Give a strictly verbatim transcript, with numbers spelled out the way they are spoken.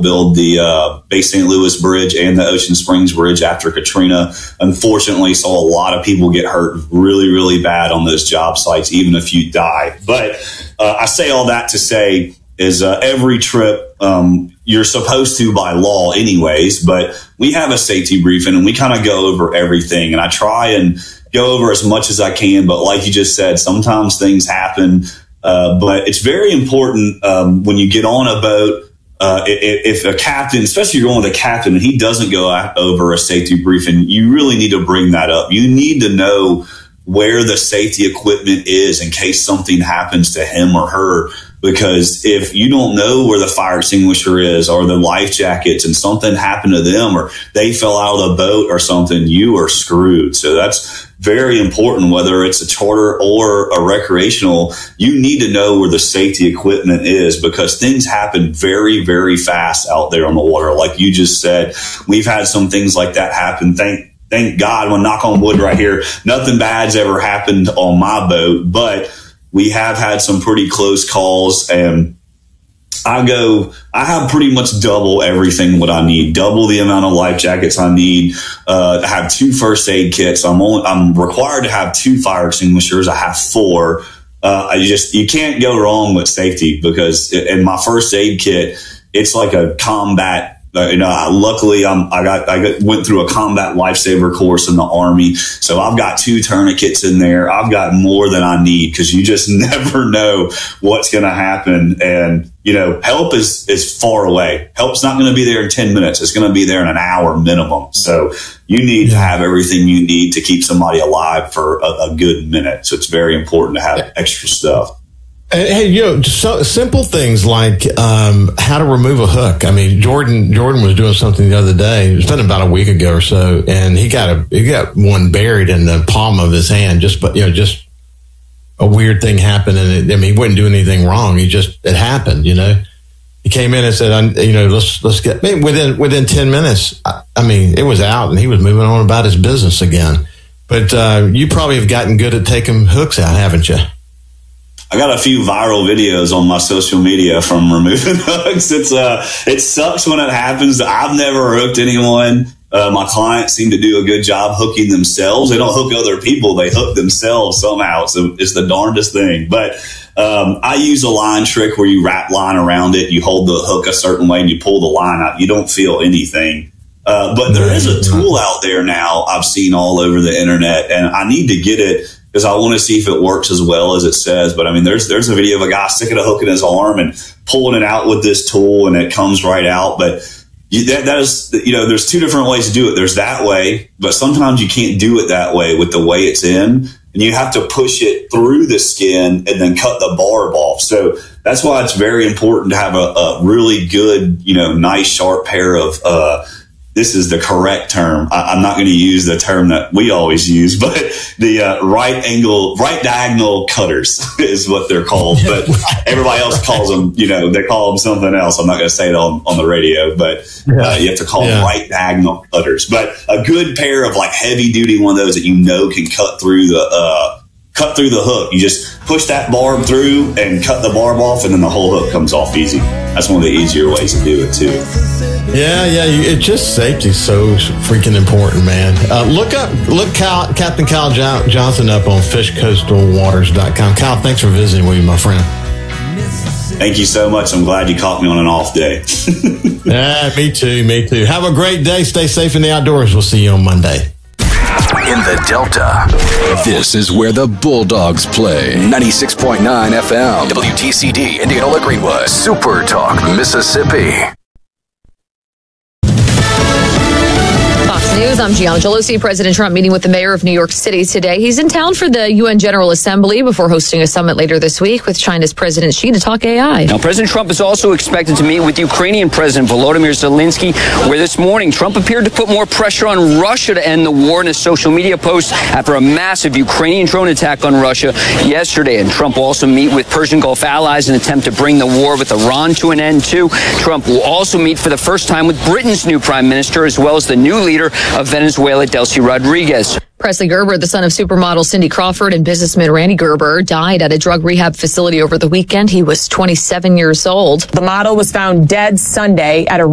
build the uh, Bay Saint Louis Bridge and the Ocean Springs Bridge after Katrina. Unfortunately, saw a lot of people get hurt really, really bad on those job sites, even a few die. But uh, I say all that to say is uh, every trip um, you're supposed to by law anyways, but we have a safety briefing and we kind of go over everything. And I try and go over as much as I can. But like you just said, sometimes things happen. Uh, but it's very important um, when you get on a boat, uh, if, if a captain, especially if you're going with a captain and he doesn't go out over a safety briefing, you really need to bring that up. You need to know where the safety equipment is in case something happens to him or her. Because if you don't know where the fire extinguisher is or the life jackets and something happened to them or they fell out of the boat or something, you are screwed. So that's very important, whether it's a charter or a recreational. You need to know where the safety equipment is because things happen very, very fast out there on the water. Like you just said, we've had some things like that happen. Thank Thank God, when knock on wood right here, nothing bad's ever happened on my boat, but we have had some pretty close calls, and I go, I have pretty much double everything what I need, double the amount of life jackets I need. Uh, I have two first aid kits. I'm only, I'm required to have two fire extinguishers. I have four. Uh, I just, you can't go wrong with safety because in my first aid kit, it's like a combat. You know, luckily, I'm, I got I got, went through a combat lifesaver course in the Army, so I've got two tourniquets in there. I've got more than I need because you just never know what's going to happen. And you know, help is is far away. Help's not going to be there in ten minutes. It's going to be there in an hour minimum. So you need to have everything you need to keep somebody alive for a, a good minute. So it's very important to have extra stuff. Hey, you know, so simple things like um, how to remove a hook. I mean, Jordan Jordan was doing something the other day. It's been about a week ago or so, and he got a he got one buried in the palm of his hand. Just, but you know, just a weird thing happened, and it, I mean, he wouldn't do anything wrong. He just it happened. You know, he came in and said, "You know, let's let's get." I mean, within within ten minutes, I, I mean, it was out, and he was moving on about his business again. But uh, you probably have gotten good at taking hooks out, haven't you? I got a few viral videos on my social media from removing hooks. It's uh, it sucks when it happens. I've never hooked anyone. Uh, my clients seem to do a good job hooking themselves. They don't hook other people. They hook themselves somehow. So it's the darndest thing. But um, I use a line trick where you wrap line around it. You hold the hook a certain way and you pull the line out. You don't feel anything. Uh, but there is a tool out there now I've seen all over the internet, and I need to get it because I want to see if it works as well as it says. But I mean, there's there's a video of a guy sticking a hook in his arm and pulling it out with this tool, and it comes right out. But you, that, that is, you know, there's two different ways to do it. There's that way, but sometimes you can't do it that way with the way it's in, and you have to push it through the skin and then cut the barb off. So that's why it's very important to have a, a really good, you know, nice sharp pair of uh this is the correct term. I, I'm not going to use the term that we always use, but the uh, right angle, right diagonal cutters is what they're called. But everybody else calls them, you know, they call them something else. I'm not going to say it on, on the radio, but uh, you have to call yeah. them right diagonal cutters. But a good pair of like heavy duty one of those that you know can cut through the uh, cut through the hook. You just push that barb through and cut the barb off, and then the whole hook comes off easy. That's one of the easier ways to do it too. Yeah, yeah, it just safety is so freaking important, man. Uh, look up, look Kyle, Captain Kyle jo- Johnson up on fish coastal waters dot com. Kyle, thanks for visiting with me, my friend. Thank you so much. I'm glad you caught me on an off day. Yeah, me too, me too. Have a great day. Stay safe in the outdoors. We'll see you on Monday. In the Delta, this is where the Bulldogs play. ninety-six point nine F M, W T C D, Indianola Greenwood, Super Talk, Mississippi. Fox News, I'm Gianna Gelosi. President Trump meeting with the mayor of New York City today. He's in town for the U N General Assembly before hosting a summit later this week with China's President Xi to talk A I. Now, President Trump is also expected to meet with Ukrainian President Volodymyr Zelensky, where this morning Trump appeared to put more pressure on Russia to end the war in a social media post after a massive Ukrainian drone attack on Russia yesterday. And Trump will also meet with Persian Gulf allies in an attempt to bring the war with Iran to an end, too. Trump will also meet for the first time with Britain's new prime minister, as well as the new leader of Venezuela, Delcy Rodriguez. Presley Gerber, the son of supermodel Cindy Crawford and businessman Randy Gerber, died at a drug rehab facility over the weekend. He was twenty-seven years old. The model was found dead Sunday at a